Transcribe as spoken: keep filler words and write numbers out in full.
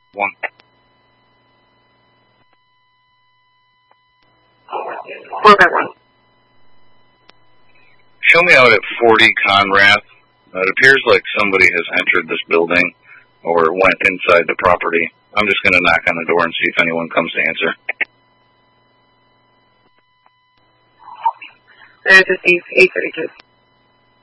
One. Four by one. Show me out at forty Conrath. Uh, it appears like somebody has entered this building or went inside the property. I'm just going to knock on the door and see if anyone comes to answer. There's a thief, eight thirty-two.